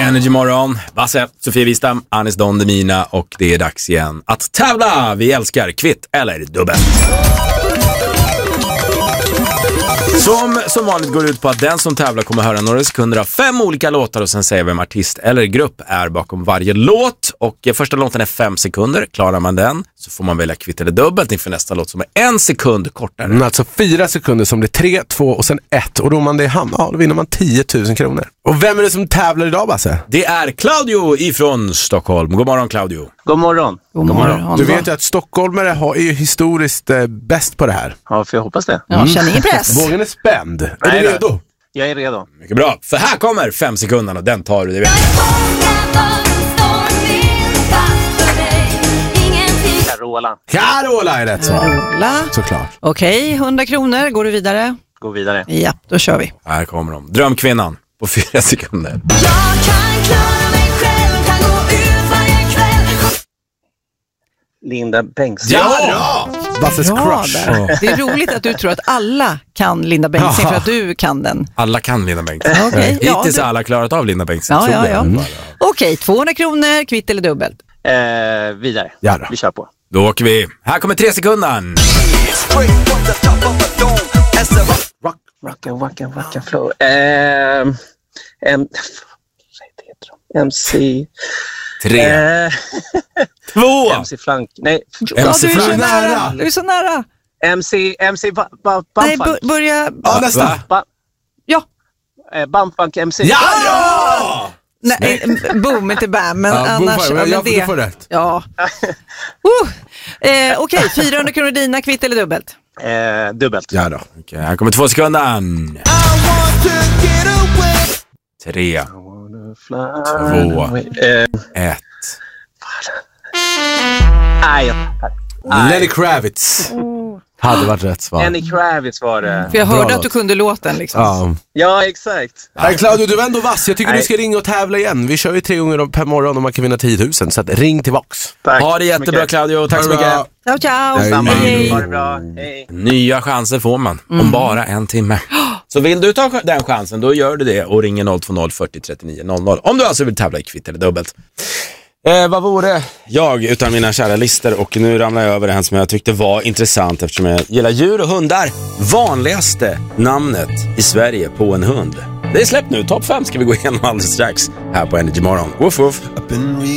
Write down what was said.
Energy Morgon, Basse, Sofia Wistam, Anis Don Demina och det är dags igen att tävla. Vi älskar kvitt eller dubbel. Som vanligt går ut på att den som tävlar kommer höra några sekunder av 5 olika låtar och sen säga vem artist eller grupp är bakom varje låt. Och första låten är 5 sekunder. Klarar man den så får man välja kvitt eller dubbelt inför nästa låt som är 1 sekund kortare. Alltså 4 sekunder som det är 3, 2 och sen 1. Och då man det är hamn, då vinner man 10 000 kronor. Och vem är det som tävlar idag, Basse? Det är Claudio ifrån Stockholm. God morgon, Claudio. God morgon. God morgon. Du vet ju att stockholmare är ju historiskt bäst på det här. Ja, för jag hoppas det. Ja, känner ingen press. Vågen är spänd. Är du redo? Jag är redo. Mycket bra, för här kommer 5 sekunderna. Den tar du, det vet jag. Carola är rätt svar. Carola. Såklart. Okej, 100 kronor. Går du vidare? Gå vidare. Ja, då kör vi. Här kommer de. Drömkvinnan på 4 sekunder. Linda Bengtzing. Ja! Basses Bra crush. där. Det är roligt att du tror att alla kan Linda Bengtzing för att du kan den. Alla kan Linda Bengtzing. Okej, ja, Hittills du- har alla klarat av Linda Bengtzing. Ja, tror ja, jag. ja. Okej, 200 kronor, kvitt eller dubbelt. Vidare. Ja då. Vi kör på. Då åker vi. Här kommer 3 sekunder. Rocka flow. MC. 3, 2. MC Flank. Nej. MC du är så Flank. nära. Du är så nära. MC Nej, Bumfunk. börja... Ja, nästa. Ja. Bumfunk MC. Ja! Nej, boom, inte bam, men Ja, annars... boom, men du får rätt. Ja. Okej, 400 kronor dina, kvitt eller dubbelt? Dubbelt. Ja då. Okej, här kommer 2 sekunder. 3, 2, 1. Nej. Lenny Kravitz. Hade varit rätt svar. Lenny Kravitz var det. För jag Bra hörde låt. att du kunde låten liksom. Ja. Ja, exakt. Nej, Claudio, du var ändå vass. Jag tycker Nej. du ska ringa och tävla igen. Vi kör ju 3 gånger per morgon och man kan vinna 10 000. Så att ring tillbaks. Tack. Ha det jättebra, mycket. Claudio. Tack så Ha det mycket. bra. Ciao, ciao. Samma. Hej. Ha det bra. Hej. Nya chanser får man om bara 1 timme. Så vill du ta den chansen, då gör du det och ringer 020 40 39 00. Om du alltså vill tävla i kvitt eller dubbelt. Vad vore jag utan mina kära listor? Och nu ramlar jag över en som jag tyckte var intressant eftersom jag gillar djur och hundar. Vanligaste namnet i Sverige på en hund. Det är släppt nu, topp 5 ska vi gå igenom alldeles strax här på Energy Morgon. Woof woof.